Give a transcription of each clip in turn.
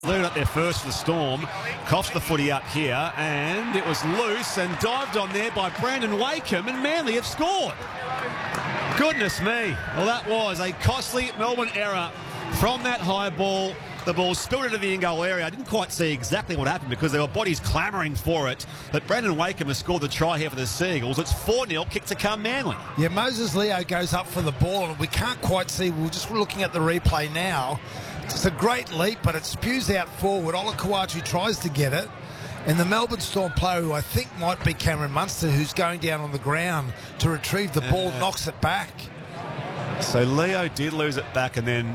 Leading up there first for the Storm, coughs the footy up here, and it was loose and dived on there by Brandon Wakeham, and Manly have scored. Goodness me. Well, that was a costly Melbourne error from that high ball. The ball spilled into the in-goal area. I didn't quite see exactly what happened because there were bodies clamouring for it. But Brandon Wakeham has scored the try here for the Seagulls. It's 4-0, kick to come Manly. Yeah, Moses Leo goes up for the ball, and we can't quite see. We're just looking at the replay now. It's a great leap, but it spews out forward. Olakau'atu tries to get it. And the Melbourne Storm player, who I think might be Cameron Munster, who's going down on the ground to retrieve the ball, knocks it back. So Leo did lose it back, and then,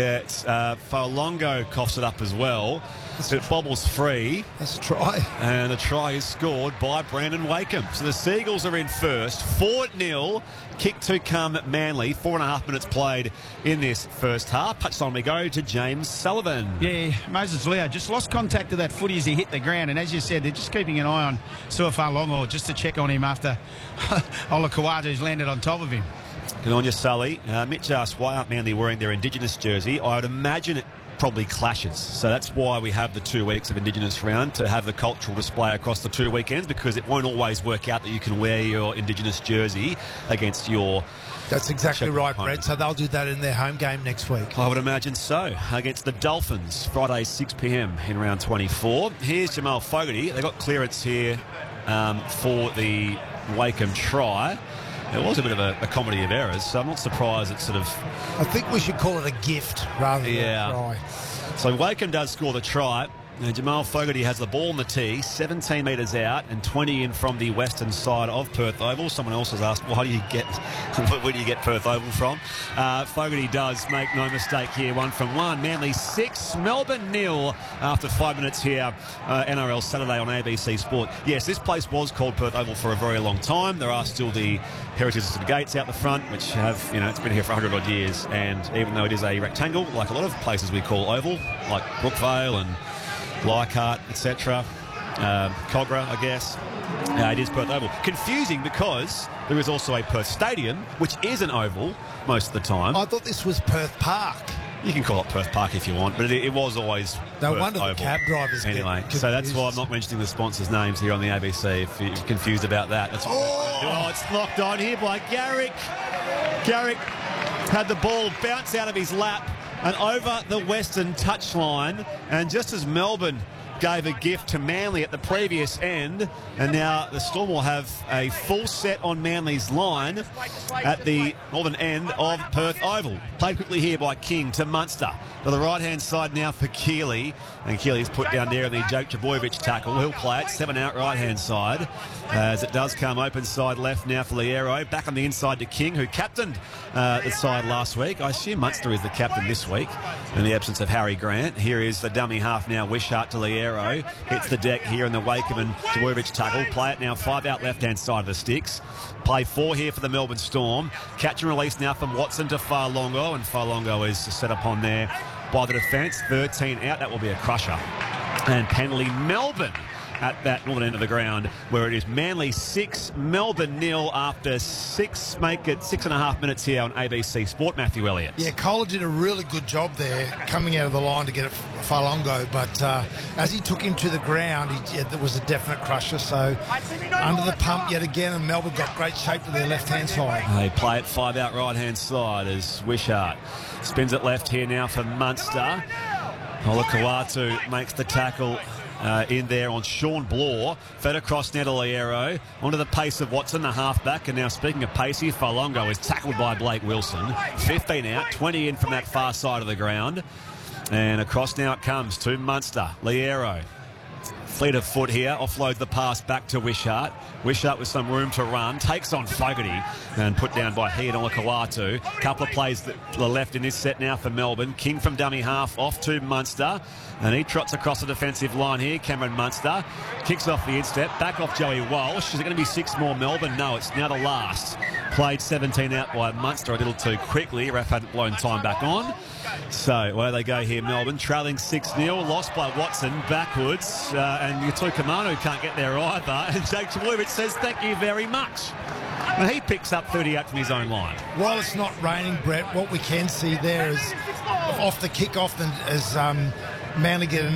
Fa'alongo coughs it up as well. So it bobbles free. That's a try. And the try is scored by Brandon Wakeham. So the Seagulls are in first. 4-0. Kick to come Manly. 4.5 minutes played in this first half. Touched on we go to James Sullivan. Yeah, Moses Leo just lost contact of that footy as he hit the ground. And as you said, they're just keeping an eye on Fa'alongo just to check on him after Olakau'atu's landed on top of him. Good on you, Sully. Mitch asked, why aren't Manly wearing their Indigenous jersey? I would imagine it probably clashes. So that's why we have the 2 weeks of Indigenous round, to have the cultural display across the 2 weekends, because it won't always work out that you can wear your Indigenous jersey against your... That's exactly right, Brett. So they'll do that in their home game next week. I would imagine so. Against the Dolphins, Friday 6 p.m. in round 24. Here's Jamal Fogarty. They got clearance here for the Wakeham try. It was a bit of a comedy of errors, so I'm not surprised it's sort of... I think we should call it a gift rather than a try. So Wakeham does score the try. Now Jamal Fogarty has the ball on the tee, 17 metres out and 20 in from the western side of Perth Oval. Someone else has asked, where do you get Perth Oval from? Fogarty does make no mistake here, 1 from 1. Manly 6, Melbourne 0 after 5 minutes here, NRL Saturday on ABC Sport. Yes, this place was called Perth Oval for a very long time. There are still the Heritage gates out the front, which have, it's been here for 100 odd years, and even though it is a rectangle, like a lot of places we call oval, like Brookvale and Leichhardt, etc. Cogra, I guess. It is Perth Oval. Confusing because there is also a Perth Stadium, which is an oval most of the time. I thought this was Perth Park. You can call it Perth Park if you want, but it was always No Perth wonder Oval. The cab drivers anyway, so that's why I'm not mentioning the sponsors' names here on the ABC, if you're confused about that. That's it's knocked on here by Garrick. Garrick had the ball bounce out of his lap and over the western touchline, and just as Melbourne gave a gift to Manly at the previous end, and now the Storm will have a full set on Manly's line at the northern end of Perth Oval. Played quickly here by King to Munster. To the right-hand side now for Keeley, and Keeley's put down there in the Joke Trbojevic tackle. He'll play it, 7 out right-hand side, as it does come open side left now for Liero. Back on the inside to King, who captained the side last week. I assume Munster is the captain this week, in the absence of Harry Grant. Here is the dummy half now, Wishart to Liero. Hits the deck here in the Wakeham and Trbojevic tackle. Play it now, 5 out left-hand side of the sticks. Play 4 here for the Melbourne Storm. Catch and release now from Watson to Fa'alongo, and Fa'alongo is set up on there by the defence. 13 out, that will be a crusher. And penalty Melbourne at that northern end of the ground, where it is Manly 6, Melbourne 0 after 6. Make it 6.5 minutes here on ABC Sport. Matthew Elliott. Yeah, Kohler did a really good job there coming out of the line to get it Fa'alongo, but as he took him to the ground, there was a definite crusher. So under the pump yet again, and Melbourne got great shape to their left-hand side. They play it 5 out right-hand side as Wishart spins it left here now for Munster. Olakau'atu makes the tackle in there on Sean Blore. Fed across now to Liero. Onto the pace of Watson, the halfback. And now, speaking of pacey, Fa'alongo is tackled by Blake Wilson. 15 out, 20 in from that far side of the ground. And across now it comes to Munster. Liero. Fleet of foot here, offloads the pass back to Wishart. Wishart with some room to run, takes on Fogarty and put down by he and Olakau'atu. Couple of plays to the left in this set now for Melbourne. King from dummy half off to Munster, and he trots across the defensive line here. Cameron Munster kicks off the instep, back off Joey Walsh. Is it going to be 6 more Melbourne? No, it's now the last. Played 17 out by Munster a little too quickly. Ref hadn't blown time back on. So where they go here, Melbourne trailing 6-0, lost by Watson backwards, and Yutu Kamanu can't get there either, and Jake Trbojevic says thank you very much. And he picks up 38 from his own line. While it's not raining, Brett, what we can see there is off the kick-off, as Manly get